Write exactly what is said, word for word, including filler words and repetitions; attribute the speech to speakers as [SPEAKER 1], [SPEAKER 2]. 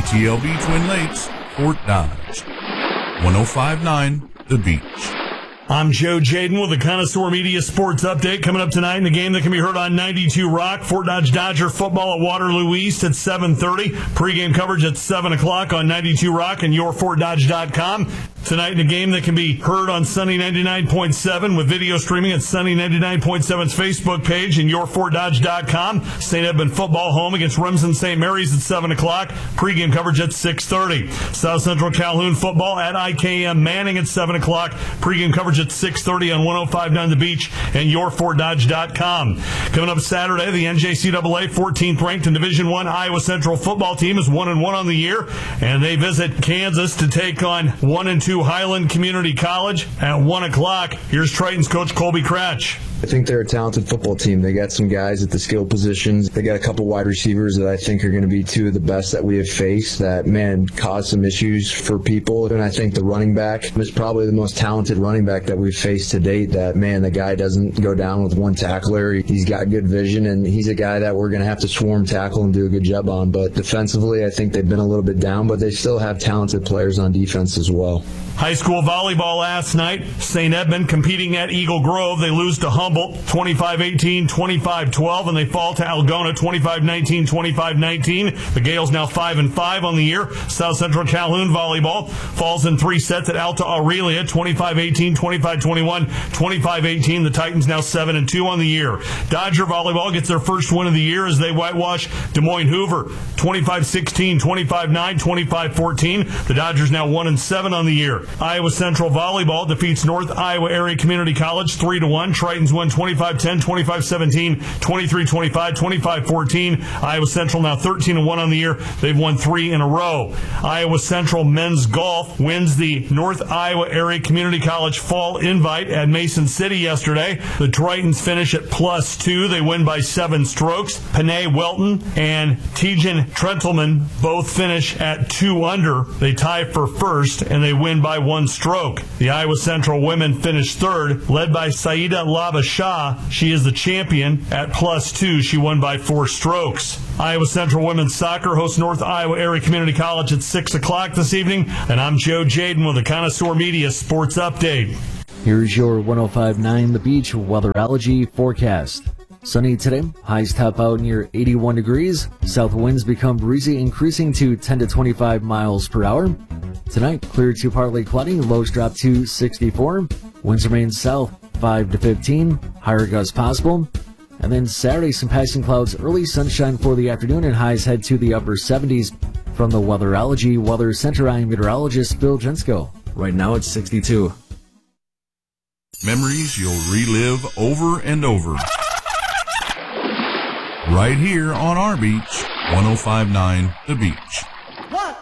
[SPEAKER 1] T L V Twin Lakes, Fort Dodge. one oh five point nine The Beach.
[SPEAKER 2] I'm Joe Jaden with the Connoisseur Media Sports Update. Coming up tonight in the game that can be heard on ninety-two Rock. Fort Dodge Dodger football at Waterloo East at seven thirty. Pre-game coverage at seven o'clock on ninety-two Rock and your fort dodge dot com. Tonight in a game that can be heard on Sunny ninety-nine point seven with video streaming at Sunny ninety-nine point seven's Facebook page and your fort dodge dot com. Saint Edmund football home against Remsen Saint Mary's at seven o'clock. Pre-game coverage at six thirty. South Central Calhoun football at I K M Manning at seven o'clock. Pre-game coverage at six thirty on one oh five point nine The Beach and your fort dodge dot com. Coming up Saturday, the N J C A A fourteenth ranked in Division One Iowa Central football team is one and one on the year, and they visit Kansas to take on one and two Highland Community College at one o'clock. Here's Triton's coach Colby Cratch.
[SPEAKER 3] I think they're a talented football team. They got some guys at the skill positions. They got a couple wide receivers that I think are going to be two of the best that we have faced that, man, caused some issues for people. And I think the running back is probably the most talented running back that we've faced to date. That, man, the guy doesn't go down with one tackler. He's got good vision, and he's a guy that we're going to have to swarm tackle and do a good job on. But defensively, I think they've been a little bit down, but they still have talented players on defense as well.
[SPEAKER 2] High school volleyball last night. Saint Edmund competing at Eagle Grove. They lose to Humboldt twenty-five eighteen, twenty-five twelve, and they fall to Algona twenty-five nineteen, twenty-five nineteen. The Gales now five and five on the year. South Central Calhoun volleyball falls in three sets at Alta Aurelia twenty-five eighteen, twenty-five twenty-one, twenty-five eighteen. The Titans now seven and two on the year. Dodger volleyball gets their first win of the year as they whitewash Des Moines Hoover twenty-five sixteen, twenty-five nine, twenty-five fourteen. The Dodgers now one and seven on the year. Iowa Central volleyball defeats North Iowa Area Community College three to one. Tritons win twenty-five ten, twenty-five seventeen, twenty-three twenty-five, twenty-five fourteen. Iowa Central now thirteen and one on the year. They've won three in a row. Iowa Central men's golf wins the North Iowa Area Community College Fall Invite at Mason City yesterday. The Tritons finish at plus two. They win by seven strokes. Panay Welton and Tejan Trentelman both finish at two under. They tie for first, and they win by one stroke. The Iowa Central women finish third, led by Saida Lava Shah. She is the champion at plus two. She won by four strokes. Iowa Central women's soccer hosts North Iowa Area Community College at six o'clock this evening. And I'm Joe Jaden with the Connoisseur Media Sports Update.
[SPEAKER 4] Here's your one oh five point nine The Beach weatherology forecast. Sunny today, highs top out near eighty-one degrees. South winds become breezy, increasing to ten to twenty-five miles per hour. Tonight, clear to partly cloudy, lows drop to sixty-four. Winds remain south, five to fifteen, higher gusts possible. And then Saturday, some passing clouds, early sunshine for the afternoon, and highs head to the upper seventies. From the Weatherology Weather Center, I'm meteorologist Bill Jensko. Right now, it's sixty-two.
[SPEAKER 1] Memories you'll relive over and over. Right here on our beach, one oh five point nine The Beach.